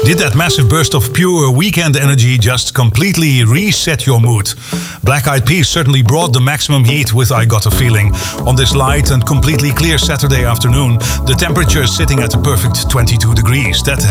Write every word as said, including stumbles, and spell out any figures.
Did that massive burst of pure weekend energy just completely reset your mood? Black Eyed Peas certainly brought the maximum heat with I Got a Feeling. On this light and completely clear Saturday afternoon, the temperature is sitting at a perfect twenty-two degrees. That